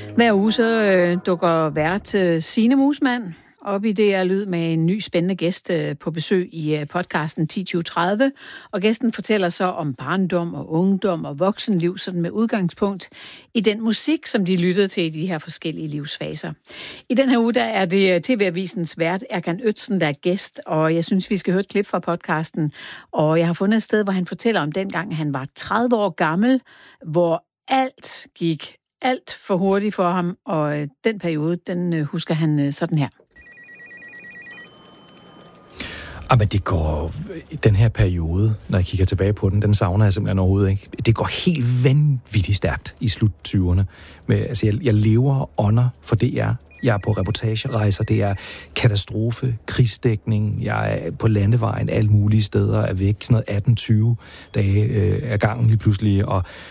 Hver uge så dukker vært Signe Musmand op i DR Lyd med en ny spændende gæst på besøg i podcasten 10-20-30. Og gæsten fortæller så om barndom og ungdom og voksenliv, sådan med udgangspunkt i den musik, som de lyttede til i de her forskellige livsfaser. I den her uge, der er det TV-avisens vært Erkan Özden, der er gæst, og jeg synes, vi skal høre et klip fra podcasten. Og jeg har fundet et sted, hvor han fortæller om dengang, han var 30 år gammel, hvor alt gik alt for hurtigt for ham, og den periode, den husker han sådan her. Men det går, den her periode, når jeg kigger tilbage på den savner jeg simpelthen overhovedet ikke. Det går helt vanvittigt stærkt i slut 20'erne. Jeg lever og ånder for DR. Jeg er på reportagerejser, det er katastrofe, krigsdækning, jeg er på landevejen, alle mulige steder, er væk, sådan noget 18-20 dage af gangen lige pludselig,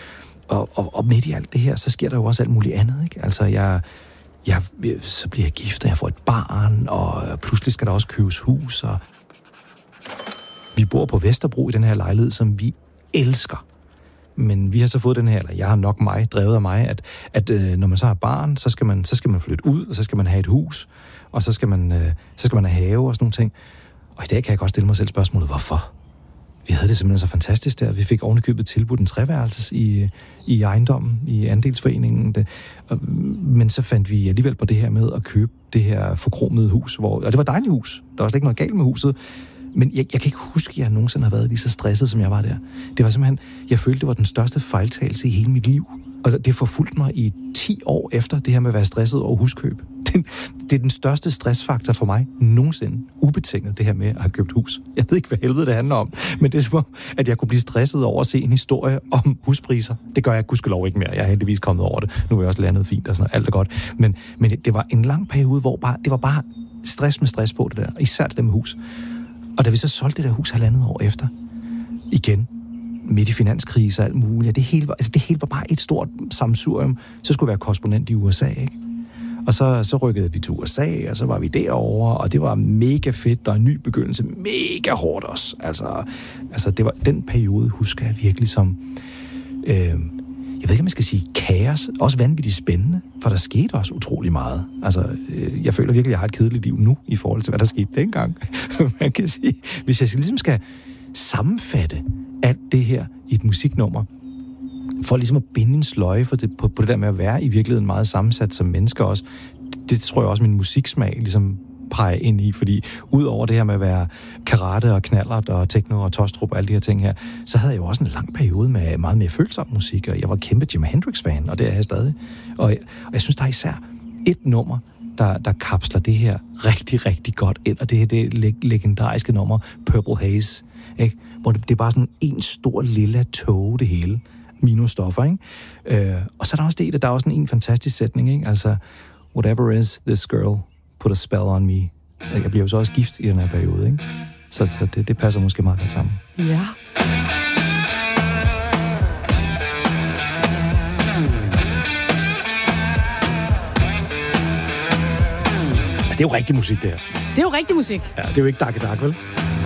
og midt i alt det her, så sker der jo også alt muligt andet, ikke? Altså, så bliver jeg gift, og jeg får et barn, og pludselig skal der også købes hus, og vi bor på Vesterbro i den her lejlighed, som vi elsker. Men vi har så fået den her, eller jeg har nok drevet af mig, at når man så har barn, så skal man flytte ud, og så skal man have et hus, og så skal man have have og sådan nogle ting. Og i dag kan jeg godt stille mig selv spørgsmålet, hvorfor? Vi havde det simpelthen så fantastisk der. Vi fik ovenikøbet tilbudt en treværelses i ejendommen, i andelsforeningen. Men så fandt vi alligevel på det her med at købe det her forkromede hus, og det var et dejligt hus. Der var slet ikke noget galt med huset. Men jeg kan ikke huske, at jeg nogensinde har været lige så stresset, som jeg var der. Det var simpelthen, jeg følte, det var den største fejltagelse i hele mit liv. Og det forfulgte mig i 10 år efter det her med at være stresset over huskøb. Det er den største stressfaktor for mig nogensinde. Ubetinget det her med at have købt hus. Jeg ved ikke, hvad helvede det handler om. Men det er som at jeg kunne blive stresset over at se en historie om huspriser. Det gør jeg gudskelov ikke mere. Jeg er heldigvis kommet over det. Nu er jeg også landet fint og sådan noget. Alt er godt. Men det var en lang periode, hvor det var bare stress med stress på det der. Især det der med hus. Og da vi så solgte det der hus 1,5 år efter, igen, midt i finanskrise og alt muligt, det hele var bare et stort sammensurium. Så skulle jeg være korrespondent i USA, ikke? Og så rykkede vi til USA, og så var vi derovre, og det var mega fedt, og en ny begyndelse, mega hårdt også. Altså det var den periode, husker jeg virkelig som, jeg ved ikke, om jeg skal sige kaos, også vanvittigt spændende, for der skete også utrolig meget. Altså, jeg føler virkelig, at jeg har et kedeligt liv nu, i forhold til, hvad der skete dengang. Man kan sige, hvis jeg ligesom skal sammenfatte alt det her i et musiknummer, for ligesom at binde en sløje på det der med at være i virkeligheden meget sammensat som mennesker også, det tror jeg også min musiksmag ligesom peger ind i, fordi ud over det her med at være karate og knallert og techno og tostrup og alle de her ting her, så havde jeg jo også en lang periode med meget mere følsom musik, og jeg var kæmpe Jimi Hendrix-fan, og det er jeg stadig. Og jeg synes, der er især et nummer, der kapsler det her rigtig, rigtig godt ind, og det er det legendariske nummer Purple Haze, ikke? Hvor det er bare sådan en stor lille tåge, det hele, minus stoffer, ikke? Og så er der også der er også en fantastisk sætning, ikke? Altså, whatever is this girl, put a spell on me. Jeg bliver jo så også gift i den her periode, ikke? Så det passer måske meget godt sammen. Ja. Altså, det er jo rigtig musik, det her. Det er jo rigtig musik. Ja, det er jo ikke Dark, vel?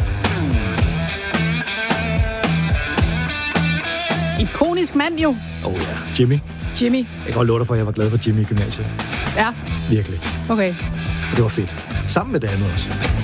Ikonisk mand jo. Ja, Jimmy. Jeg kan godt love dig for, at jeg var glad for Jimmy i gymnasiet. Ja. Virkelig. Okay. Og det var fedt. Sammen med det andet også.